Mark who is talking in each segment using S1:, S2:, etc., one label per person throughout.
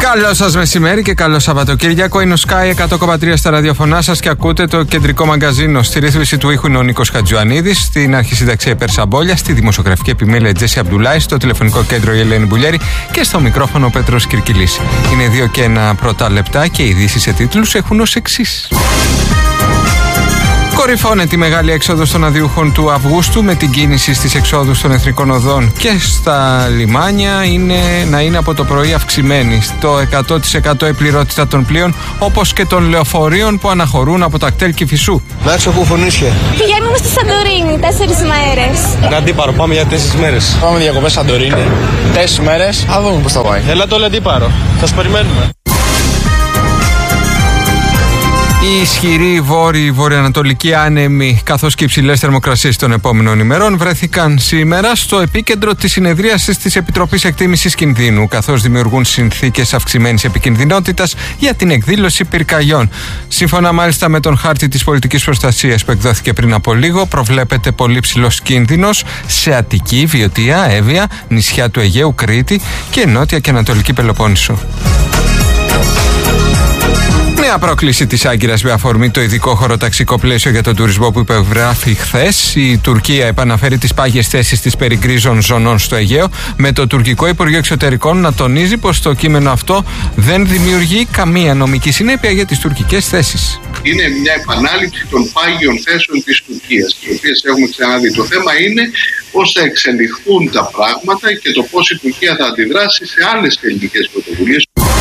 S1: Καλό σας μεσημέρι και καλό Σαββατοκύριακο. Είναι ο Sky 100,3 στα ραδιοφωνά σας και ακούτε το κεντρικό μαγκαζίνο. Στη ρύθμιση του ήχου είναι ο Νίκος Χατζιωαννίδης, στην αρχισυνταξία Περσαμπόλια, στη δημοσιογραφική επιμέλεια Τζέσι Αμπτουλάη, στο τηλεφωνικό κέντρο η Ελένη Μπουλιέρη και στο μικρόφωνο ο Πέτρος Κυρκυλής. Είναι 2 και 1 πρώτα λεπτά και οι ειδήσεις σε τίτλους έχουν ως εξής. Κορυφώνεται η μεγάλη έξοδος των αδειούχων του Αυγούστου με την κίνηση στις εξόδους των εθνικών οδών και στα λιμάνια να είναι από το πρωί αυξημένη. Στο 100% η πληρότητα των πλοίων, όπως και των λεωφορείων που αναχωρούν από τα κτέλ Κηφισού.
S2: Να έξω κουφονίσια.
S3: Πηγαίνουμε στη Σαντορίνη 4 μέρες.
S2: Αντίπαρο, πάμε για 4 μέρες. Πάμε διακοπές Σαντορίνη. 4 μέρες, θα δούμε πώς θα πάει. Έλα το Αντίπαρο, θα σας περιμένουμε.
S1: Οι ισχυροί βορειοανατολικοί άνεμοι καθώς και οι υψηλές θερμοκρασίες των επόμενων ημερών βρέθηκαν σήμερα στο επίκεντρο της συνεδρίασης της Επιτροπής Εκτίμησης Κινδύνου, καθώς δημιουργούν συνθήκες αυξημένης επικινδυνότητας για την εκδήλωση πυρκαγιών. Σύμφωνα μάλιστα με τον χάρτη της πολιτικής προστασίας που εκδόθηκε πριν από λίγο, προβλέπεται πολύ ψηλός κίνδυνος σε Αττική, Βιωτία, Εύβοια, νησιά του Αιγαίου, Κρήτη και Νότια και Ανατολική Πελοπόννησο. Νέα πρόκληση της Άγκυρας με αφορμή το ειδικό χωροταξικό πλαίσιο για τον τουρισμό που υπεγράφει χθες. Η Τουρκία επαναφέρει τις πάγιες θέσεις της περί γκρίζων ζωνών στο Αιγαίο, με το τουρκικό Υπουργείο Εξωτερικών να τονίζει πως το κείμενο αυτό δεν δημιουργεί καμία νομική συνέπεια για τις τουρκικές θέσεις.
S4: Είναι μια επανάληψη των πάγιων θέσεων της Τουρκίας, τις οποίες έχουμε ξαναδεί. Το θέμα είναι πώς θα εξελιχθούν τα πράγματα και το πώς η Τουρκία θα αντιδράσει σε άλλες ελληνικές πρωτοβουλίες.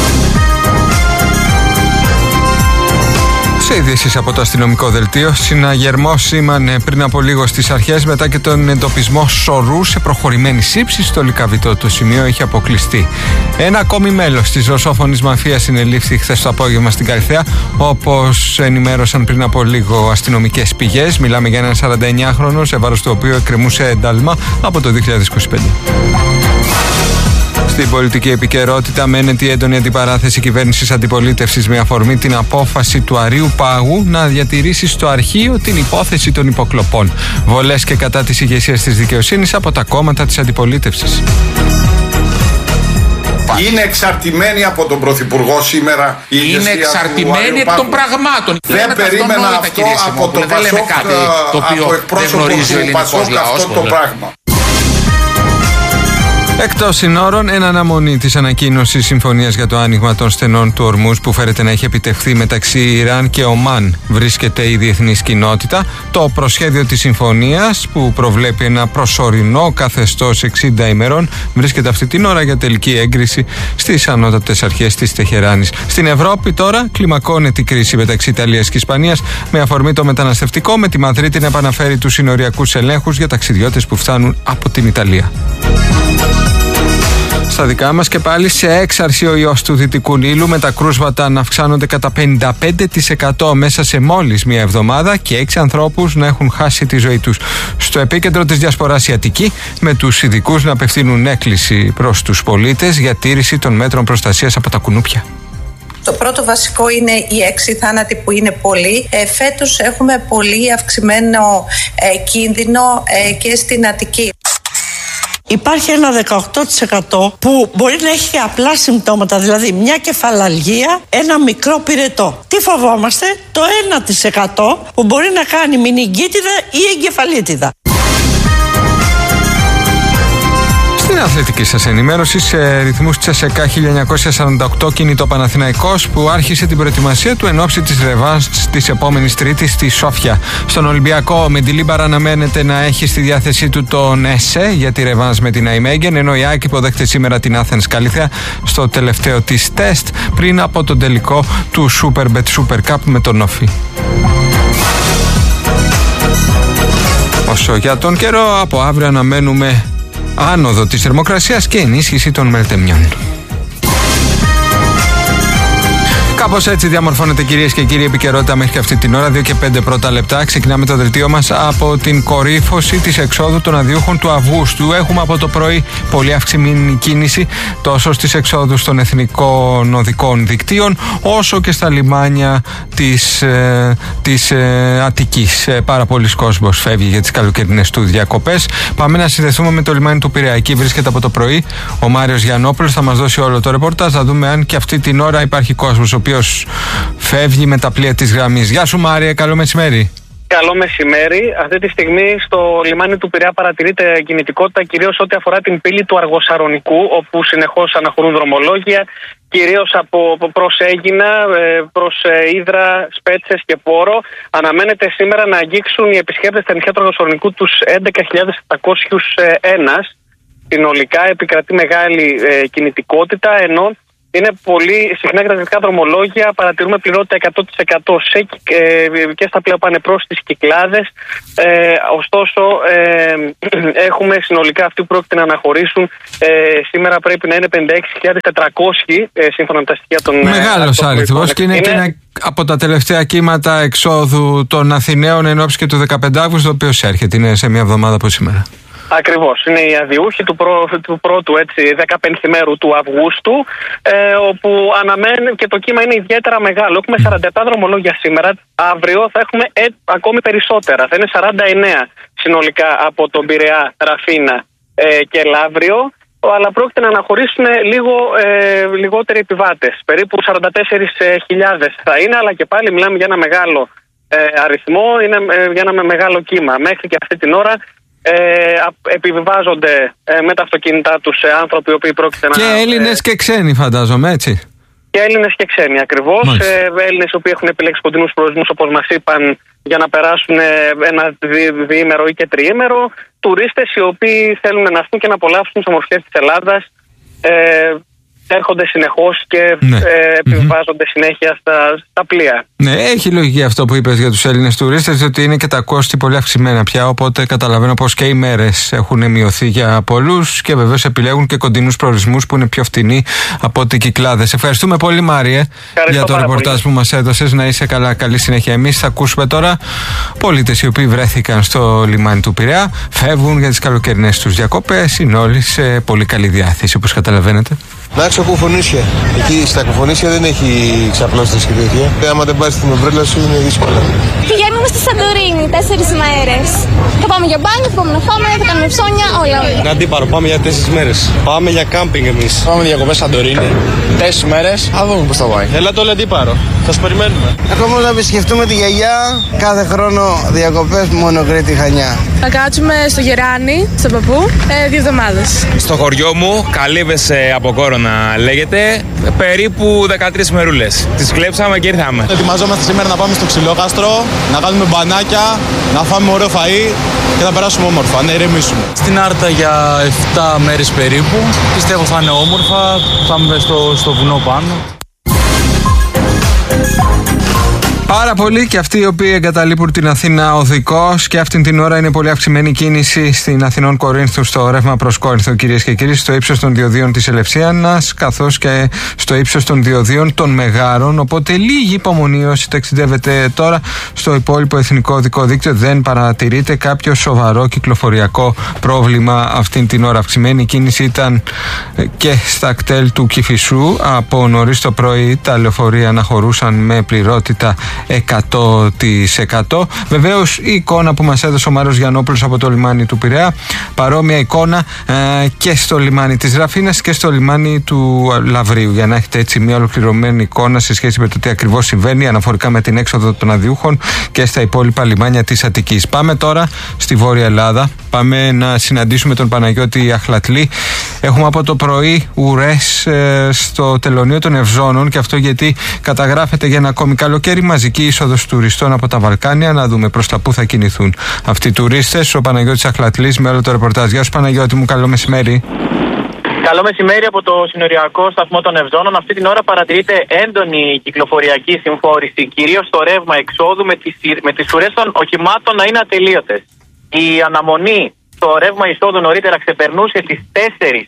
S1: Σε ειδήσεις από το αστυνομικό δελτίο, συναγερμός σήμανε πριν από λίγο στις αρχές μετά και τον εντοπισμό σωρού σε προχωρημένη σύψη στο Λυκαβητό. Το σημείο είχε αποκλειστεί. Ένα ακόμη μέλος της ρωσόφωνης μαφίας συνελήφθη χθες το απόγευμα στην Καλυθέα, όπως ενημέρωσαν πριν από λίγο αστυνομικές πηγές. Μιλάμε για έναν 49χρονο, σε βάρος του οποίου εκκρεμούσε ένταλμα από το 2025. Στην πολιτική επικαιρότητα μένεται η έντονη αντιπαράθεση κυβέρνησης αντιπολίτευσης με αφορμή την απόφαση του Αρείου Πάγου να διατηρήσει στο αρχείο την υπόθεση των υποκλοπών. Βολές και κατά της ηγεσίας της δικαιοσύνης από τα κόμματα της αντιπολίτευσης.
S5: Είναι εξαρτημένη από τον Πρωθυπουργό σήμερα η ηγεσία.
S6: Είναι εξαρτημένη από των πραγμάτων.
S5: Δεν περίμενα αυτό από τον Πασόκ, από εκπρόσωπο του Πασόκ αυτό το πράγμα.
S1: Εκτός συνόρων, εν αναμονή της ανακοίνωσης συμφωνίας για το άνοιγμα των στενών του Ορμούζ που φέρεται να έχει επιτευχθεί μεταξύ Ιράν και Ομάν, βρίσκεται η διεθνής κοινότητα. Το προσχέδιο της συμφωνίας, που προβλέπει ένα προσωρινό καθεστώς 60 ημερών, βρίσκεται αυτή την ώρα για τελική έγκριση στις ανώτατες αρχές της Τεχεράνης. Στην Ευρώπη τώρα κλιμακώνεται η κρίση μεταξύ Ιταλίας και Ισπανίας με αφορμή το μεταναστευτικό, με τη Μαδρίτη να επαναφέρει τους συνοριακούς ελέγχους για ταξιδιώτες που φτάνουν από την Ιταλία. Στα δικά μας και πάλι σε έξαρση ο ιός του Δυτικού Νείλου, με τα κρούσματα να αυξάνονται κατά 55% μέσα σε μόλις μία εβδομάδα και 6 ανθρώπους να έχουν χάσει τη ζωή τους. Στο επίκεντρο της διασποράς η Αττική, με τους ειδικούς να απευθύνουν έκκληση προς τους πολίτες για τήρηση των μέτρων προστασίας από τα κουνούπια.
S7: Το πρώτο βασικό είναι οι 6 θάνατοι που είναι πολλοί. Φέτος έχουμε πολύ αυξημένο κίνδυνο και στην Αττική.
S8: Υπάρχει ένα 18% που μπορεί να έχει απλά συμπτώματα, δηλαδή μια κεφαλαλγία, ένα μικρό πυρετό. Τι φοβόμαστε? Το 1% που μπορεί να κάνει μηνυγκίτιδα ή εγκεφαλίτιδα.
S1: Στην αθλητική σας ενημέρωση, σε ρυθμούς Τσεσεκά 1948 κινείται ο Παναθηναϊκός που άρχισε την προετοιμασία του εν ώψη της ρεβάνς της επόμενης Τρίτης στη Σόφια. Στον Ολυμπιακό, ο Μεντιλίμπαρα αναμένεται να έχει στη διάθεσή του τον ΕΣΕ για τη ρεβάνς με την Αϊμέγεν, ενώ η ΑΕΚ υποδέχεται σήμερα την Athens Καλυθέα στο τελευταίο της τεστ πριν από τον τελικό του Superbet Super Cup με τον Όφη. Όσο για τον καιρό, από αύριο αναμένουμε άνοδο της θερμοκρασίας και ενίσχυση των μελτεμιών. Κάπως έτσι διαμορφώνεται, κυρίες και κύριοι, επικαιρότητα μέχρι και αυτή την ώρα. 2 και 5 πρώτα λεπτά. Ξεκινάμε το δελτίο μας από την κορύφωση της εξόδου των αδειούχων του Αυγούστου. Έχουμε από το πρωί πολύ αυξημένη κίνηση τόσο στις εξόδους των εθνικών οδικών δικτύων όσο και στα λιμάνια της Αττικής. Πάρα πολλοί κόσμος φεύγει για τις καλοκαιρινές του διακοπές. Πάμε να συνδεθούμε με το λιμάνι του Πειραιά. Εκεί βρίσκεται από το πρωί ο Μάριος Γιαννόπουλος. Θα μας δώσει όλο το ρεπορτάζ. Θα δούμε αν και αυτή την ώρα υπάρχει κόσμος ο οποίος φεύγει με τα πλοία της γραμμής. Γεια σου Μάρια, καλό μεσημέρι.
S9: Καλό μεσημέρι. Αυτή τη στιγμή στο λιμάνι του Πειραιά παρατηρείται κινητικότητα, κυρίως ό,τι αφορά την πύλη του Αργοσαρονικού, όπου συνεχώς αναχωρούν δρομολόγια, κυρίως από προς Αίγινα, προς Ύδρα, Σπέτσες και Πόρο. Αναμένεται σήμερα να αγγίξουν οι επισκέπτες στα νησιά του Αργοσαρονικού τους 11.701. Συνολικά επικρατεί μεγάλη κινητικότητα, ενώ είναι πολύ συχνά και τα δυτικά δρομολόγια. Παρατηρούμε πληρότητα 100% και στα πλοία πάνε προς τις Κυκλάδες. Ωστόσο, έχουμε συνολικά αυτοί που πρόκειται να αναχωρήσουν. Σήμερα πρέπει να είναι 56.400 σύμφωνα με τα στοιχεία των.
S1: Μεγάλος αριθμός και είναι και από τα τελευταία κύματα εξόδου των Αθηναίων εν ώψη και του 15 Αύγουστου, το οποίο έρχεται. Είναι σε μια εβδομάδα από σήμερα.
S9: Ακριβώς. Είναι οι αδειούχοι του πρώτου 15 μέρου του Αυγούστου, όπου αναμένει και το κύμα είναι ιδιαίτερα μεγάλο. Έχουμε 47 δρομολόγια σήμερα. Αύριο θα έχουμε ακόμη περισσότερα. Θα είναι 49 συνολικά από τον Πειραιά, Ραφίνα και Λαύριο. Αλλά πρόκειται να αναχωρήσουν λίγο λιγότεροι επιβάτες. Περίπου 44.000 θα είναι, αλλά και πάλι μιλάμε για ένα μεγάλο αριθμό, είναι για ένα μεγάλο κύμα. Μέχρι και αυτή την ώρα επιβιβάζονται με τα αυτοκίνητά τους άνθρωποι οι οποίοι πρόκειται να.
S1: Και Έλληνες και ξένοι, φαντάζομαι, έτσι.
S9: Και Έλληνες και ξένοι, ακριβώς. Έλληνες οι οποίοι έχουν επιλέξει κοντινούς προορισμούς, όπως μας είπαν, για να περάσουν ένα διήμερο ή και τριήμερο. Τουρίστες οι οποίοι θέλουν να έρθουν και να απολαύσουν τις ομορφιές της Ελλάδας. Έρχονται συνεχώς και επιβάζονται συνέχεια στα πλοία.
S1: Ναι, έχει λογική αυτό που είπες για τους Έλληνες τουρίστες, ότι είναι και τα κόστη πολύ αυξημένα πια. Οπότε καταλαβαίνω πως και οι μέρες έχουν μειωθεί για πολλούς και βεβαίως επιλέγουν και κοντινούς προορισμούς που είναι πιο φτηνοί από ό,τι Κυκλάδες. Ευχαριστούμε πολύ, Μάριε, για το ρεπορτάζ που μας έδωσες. Να είσαι καλά, καλή συνέχεια. Εμείς θα ακούσουμε τώρα πολίτες οι οποίοι βρέθηκαν στο λιμάνι του Πειραιά, φεύγουν για τις καλοκαιρινές τους διακοπές. Είναι όλοι σε πολύ καλή διάθεση, όπως καταλαβαίνετε.
S10: Εντάξει, κουφονίσια. Εκεί στα κουφονίσια δεν έχει ξαπλώστρες και τέτοια. Άμα δεν πάρεις την ομπρέλα σου είναι δύσκολο.
S3: Πηγαίνουμε στη Σαντορίνη 4 μέρες. Θα πάμε για μπάνιο, θα πάμε να φάμε, θα κάνουμε ψώνια, όλα.
S2: Είναι αντίπαρο, πάμε για 4 μέρες. Πάμε για κάμπινγκ εμείς. Πάμε διακοπές Σαντορίνη 4 μέρες. Θα δούμε πώς θα πάει. Ελάτε όλοι αντίπαρο. Θα σας περιμένουμε.
S11: Ακόμα να επισκεφτούμε τη γιαγιά. Κάθε χρόνο διακοπές μόνο Κρήτη, Χανιά.
S12: Θα κάτσουμε στο Γεράνι, στο Παππού, 2 εβδομάδες.
S13: Στο χωριό μου, Καλύβες από Κόρονα λέγεται, περίπου 13 μερούλες. Τις κλέψαμε και ήρθαμε.
S2: Ετοιμαζόμαστε σήμερα να πάμε στο Ξυλόκαστρο, να κάνουμε μπανάκια, να φάμε ωραίο φαΐ και να περάσουμε όμορφα, να ηρεμήσουμε.
S14: Στην Άρτα για 7 μέρες περίπου. Πιστεύω θα είναι όμορφα, θα είμαι στο βουνό πάνω.
S1: Πάρα πολλοί και αυτοί οι οποίοι εγκαταλείπουν την Αθήνα οδικώς, και αυτήν την ώρα είναι πολύ αυξημένη κίνηση στην Αθηνών Κορίνθου στο ρεύμα προς Κόρινθο, κυρίες και κύριοι, στο ύψος των διοδίων της Ελευσίανας καθώς και στο ύψος των διοδίων των Μεγάρων. Οπότε λίγη υπομονή όσοι ταξιδεύετε τώρα στο υπόλοιπο εθνικό οδικό δίκτυο. Δεν παρατηρείται κάποιο σοβαρό κυκλοφοριακό πρόβλημα αυτήν την ώρα. Αυξημένη κίνηση ήταν και στα κτέλ του Κηφισού. Από νωρίς το πρωί τα λεωφορεία αναχωρούσαν με πληρότητα 100%. Βεβαίως η εικόνα που μας έδωσε ο Μάριος Γιαννόπουλος από το λιμάνι του Πειραιά, παρόμοια εικόνα και στο λιμάνι της Ραφίνας και στο λιμάνι του Λαυρίου, για να έχετε έτσι μια ολοκληρωμένη εικόνα σε σχέση με το τι ακριβώς συμβαίνει αναφορικά με την έξοδο των αδειούχων και στα υπόλοιπα λιμάνια της Αττικής. Πάμε τώρα στη Βόρεια Ελλάδα. Πάμε να συναντήσουμε τον Παναγιώτη Αχλατλή. Έχουμε από το πρωί ουρές στο τελωνείο των Ευζώνων, και αυτό γιατί καταγράφεται για ένα ακόμη καλοκαίρι μαζική είσοδος τουριστών από τα Βαλκάνια. Να δούμε προς τα πού θα κινηθούν αυτοί οι τουρίστες. Ο Παναγιώτης Αχλατλής με όλο το ρεπορτάζ. Γεια σου Παναγιώτη μου, καλό μεσημέρι.
S15: Καλό μεσημέρι από το συνοριακό σταθμό των Ευζώνων. Αυτή την ώρα παρατηρείται έντονη κυκλοφοριακή συμφόρηση, κυρίως στο ρεύμα εξόδου, με τις ουρές των οχημάτων να είναι ατελείωτες. Η αναμονή στο ρεύμα εισόδου νωρίτερα ξεπερνούσε τις 4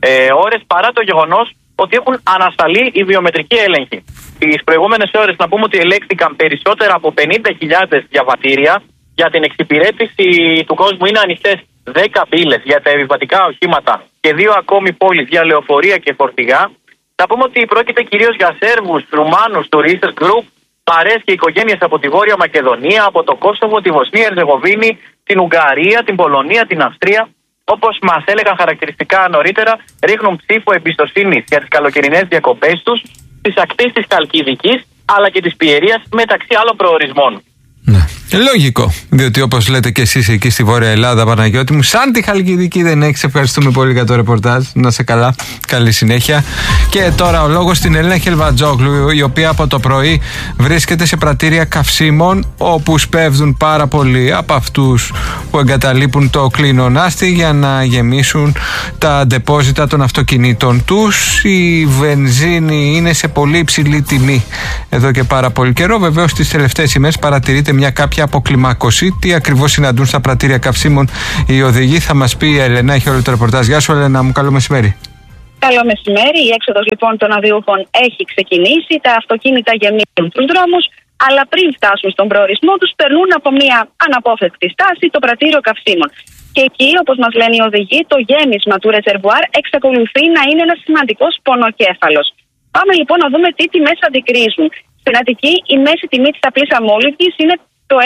S15: ώρες, παρά το γεγονός ότι έχουν ανασταλεί οι βιομετρικοί έλεγχοι. Τις προηγούμενες ώρες να πούμε ότι ελέγχθηκαν περισσότερα από 50.000 διαβατήρια. Για την εξυπηρέτηση του κόσμου είναι ανοιχτές 10 πύλες για τα επιβατικά οχήματα και 2 ακόμη πόλεις για λεωφορεία και φορτηγά. Θα πούμε ότι πρόκειται κυρίως για Σέρβους, Ρουμάνους, τουρίστες, γκρουπ, παρέες και οικογένειες από τη Βόρεια Μακεδονία, από το Κόσοβο, τη Βοσνία, Ερζεγοβίνη, την Ουγγαρία, την Πολωνία, την Αυστρία. Όπως μας έλεγαν χαρακτηριστικά νωρίτερα, ρίχνουν ψήφο εμπιστοσύνης για τις καλοκαιρινές διακοπές τους στις ακτές της Χαλκιδικής αλλά και της Πιερίας, μεταξύ άλλων προορισμών.
S1: Ναι. Λογικό, διότι όπως λέτε και εσείς εκεί στη Βόρεια Ελλάδα, Παναγιώτη μου, σαν τη Χαλκιδική δεν έχεις. Ευχαριστούμε πολύ για το ρεπορτάζ. Να σε καλά, καλή συνέχεια. Και τώρα ο λόγος στην Ελένα Χελβατζόγλου, η οποία από το πρωί βρίσκεται σε πρατήρια καυσίμων, όπου σπέβδουν πάρα πολλοί από αυτούς που εγκαταλείπουν το κλινονάστη για να γεμίσουν τα ντεπόζιτα των αυτοκινήτων τους. Η βενζίνη είναι σε πολύ υψηλή τιμή εδώ και πάρα πολύ καιρό. Βεβαίως τις τελευταίες ημέρες παρατηρείται μια κάποια αποκλιμάκωση. Τι ακριβώς συναντούν στα πρατήρια καυσίμων οι οδηγοί, θα μας πει η Ελένα. Έχει όλο το ρεπορτάζ. Γεια σου, Ελένα μου, καλό μεσημέρι.
S16: Καλό μεσημέρι. Η έξοδος λοιπόν των αδειούχων έχει ξεκινήσει. Τα αυτοκίνητα γεμίζουν τους δρόμους, αλλά πριν φτάσουν στον προορισμό τους, περνούν από μια αναπόφευκτη στάση, το πρατήριο καυσίμων. Και εκεί, όπως μας λένε οι οδηγοί, το γέμισμα του ρεζερβουάρ εξακολουθεί να είναι ένας σημαντικός πονοκέφαλος. Πάμε λοιπόν να δούμε τι τιμές αντικρίζουν. Στην Αττική η μέση τιμή της απλής αμόλυβδης είναι το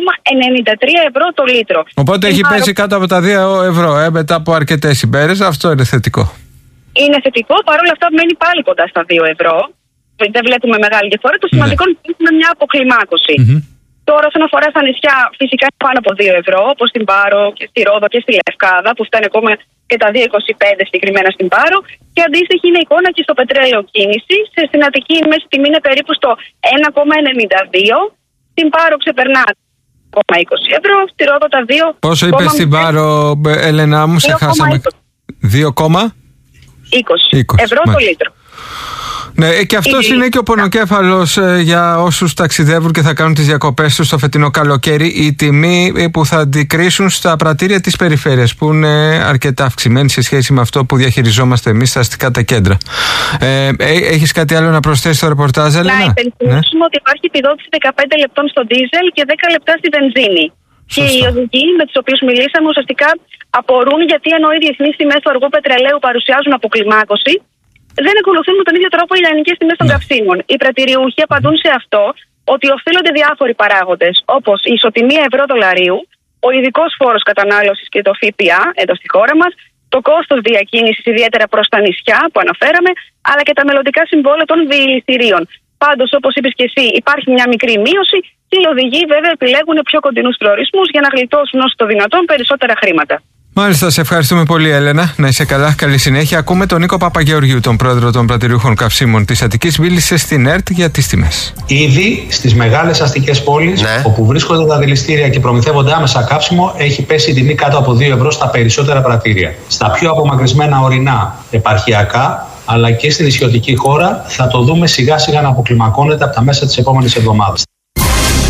S16: 1,93 ευρώ το λίτρο.
S1: Οπότε έχει πέσει κάτω από τα 2 ευρώ μετά από αρκετές ημέρες. Αυτό είναι θετικό.
S16: Είναι θετικό, παρόλα αυτά μένει πάλι κοντά στα 2 ευρώ. Δεν βλέπουμε μεγάλη διαφορά. Το σημαντικό είναι ότι έχουμε μια αποκλιμάκωση. Τώρα, όσον αφορά στα νησιά, φυσικά είναι πάνω από 2 ευρώ, όπως στην Πάρο και στη Ρόδο και στη Λευκάδα, που φτάνει ακόμα και τα 2,25 συγκεκριμένα στην Πάρο. Και αντίστοιχη είναι η εικόνα και στο πετρέλαιο κίνηση. Στην Αττική η μέση τιμή είναι περίπου στο 1,92. Στην Πάρο ξεπερνά 2,20 ευρώ. Στη Ρόδο τα 2.
S1: Πόσο είπε στην Πάρο, Ελένα μου, σε χάσαμε.
S16: 2,20 ευρώ το λίτρο.
S1: Ναι, και αυτός είναι και ο πονοκέφαλος για όσους ταξιδεύουν και θα κάνουν τις διακοπές τους στο φετινό καλοκαίρι. Η τιμή που θα αντικρίσουν στα πρατήρια της περιφέρειας, που είναι αρκετά αυξημένη σε σχέση με αυτό που διαχειριζόμαστε εμείς στα αστικά τα κέντρα. Έχεις κάτι άλλο να προσθέσεις στο ρεπορτάζ, Ελένα?
S16: Να υπενθυμίσουμε ότι υπάρχει επιδότηση 15 λεπτών στο ντίζελ και 10 λεπτά στη βενζίνη. Και οι οδηγοί με τους οποίους μιλήσαμε ουσιαστικά απορούν γιατί ενώ οι διεθνείς τιμές του αργού πετρελαίου παρουσιάζουν αποκλιμάκωση, δεν ακολουθούν με τον ίδιο τρόπο οι ελληνικές τιμές των καυσίμων. Οι πρατηριούχοι απαντούν σε αυτό ότι οφείλονται διάφοροι παράγοντες, όπως η ισοτιμία ευρώ-δολαρίου, ο ειδικός φόρος κατανάλωσης και το ΦΠΑ εδώ στη χώρα μας, το κόστος διακίνησης ιδιαίτερα προς τα νησιά που αναφέραμε, αλλά και τα μελλοντικά συμβόλαια των διηληστηρίων. Πάντως, όπως είπες και εσύ, υπάρχει μια μικρή μείωση και οι οδηγοί βέβαια επιλέγουν πιο κοντινούς προορισμούς για να γλιτώσουν όσο το δυνατόν περισσότερα χρήματα.
S1: Μάλιστα, σε ευχαριστούμε πολύ, Έλενα. Να είσαι καλά, καλή συνέχεια. Ακούμε τον Νίκο Παπαγεωργίου, τον πρόεδρο των πρατηριούχων καυσίμων της Αττικής, μίλησε στην ΕΡΤ για τις τιμές.
S17: Ήδη στις μεγάλες αστικές πόλεις, όπου βρίσκονται τα δηληστήρια και προμηθεύονται άμεσα καύσιμο, έχει πέσει η τιμή κάτω από 2 ευρώ στα περισσότερα πρατήρια. Στα πιο απομακρυσμένα ορεινά επαρχιακά, αλλά και στην νησιωτική χώρα, θα το δούμε σιγά σιγά να αποκλιμακώνεται από τα μέσα της επόμενης εβδομάδας.